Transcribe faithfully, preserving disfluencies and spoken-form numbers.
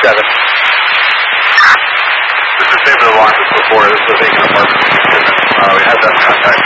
seven. This is David Alarm before. This is a vacant apartment. Uh, we had that contact